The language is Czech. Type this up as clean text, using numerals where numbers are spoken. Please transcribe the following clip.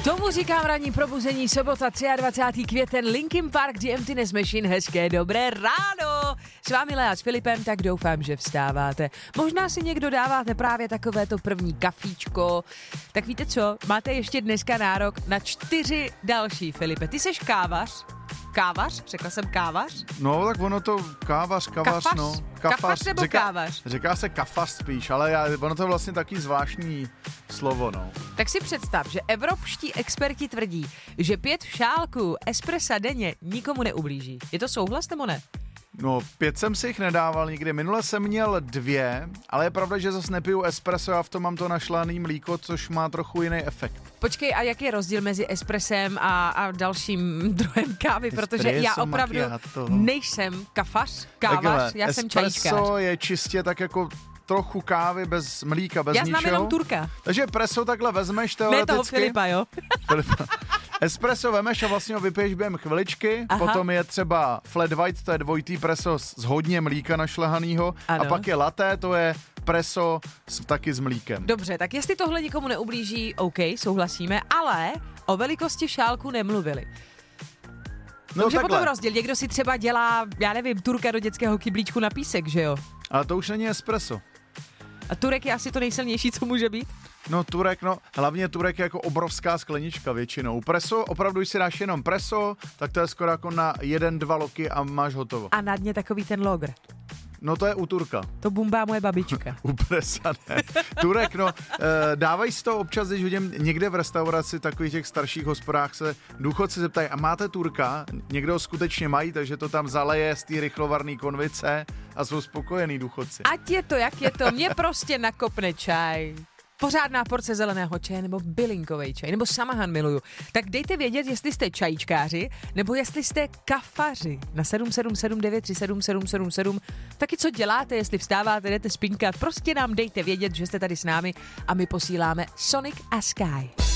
Tomu říkám ranní probuzení, sobota 23. květen, Linkin Park, The Emptiness Machine, hezké dobré ráno. S vámi Lea s Filipem, tak doufám, že vstáváte. Možná si někdo dáváte právě takovéto první kafíčko. Tak víte co, máte ještě dneska nárok na 4 další, Filipe. Ty seš kávař? Kávař? Řekla jsem kávař? No, tak ono to kavař, no. Kafař nebo kávař? Říká se kafař spíš, ale ono to je vlastně taky zvláštní slovo, no. Tak si představ, že evropští experti tvrdí, že 5 šálků espressa denně nikomu neublíží. Je to souhlas nebo ne? No, 5 jsem si jich nedával nikdy. Minule jsem měl 2, ale je pravda, že zase nepiju espresso, já v tom mám to našlaný mlíko, což má trochu jiný efekt. Počkej, a jaký je rozdíl mezi espressem a dalším druhem kávy? Protože já opravdu nejsem kávař, já jsem čajíčkář. Espresso je čistě tak jako trochu kávy bez mlíka, bez ničeho. Já znám jenom Turka. Takže presso takhle vezmeš teoreticky. Ne toho Filipa, jo? Espresso vemeš a vlastně ho vypiješ během chviličky, potom je třeba flat white, to je dvojitý presso z hodně mlíka našlehanýho, a pak je latte, to je presso taky s mlíkem. Dobře, tak jestli tohle nikomu neublíží, OK, souhlasíme, ale o velikosti šálku nemluvili. No, takže potom rozdíl, někdo si třeba dělá, já nevím, Turka do dětského kyblíčku na písek, že jo? Ale to už není espresso. A Turek je asi to nejsilnější, co může být? No hlavně Turek je jako obrovská sklenička většinou. Presso, opravdu, když si dáš jenom presso, tak to je skoro jako na 1-2 loky a máš hotovo. A na dně takový ten logr. No to je u Turka. To bumbá moje babička. U presa ne. Turek, dávají si to občas, když vidím někde v restauraci, takových těch starších hospodách se důchodci zeptají, a máte Turka? Někdo ho skutečně mají, takže to tam zaleje z té rychlovarné konvice a jsou spokojení důchodci. Ať je to, jak je to, mě prostě nakopne čaj. Pořádná porce zeleného čaje nebo bylinkový čaj, nebo samahan miluju. Tak dejte vědět, jestli jste čajíčkáři, nebo jestli jste kafaři. Na 777937777. Taky co děláte, jestli vstáváte, jdete spinkat, prostě nám dejte vědět, že jste tady s námi a my posíláme Sonic a Sky.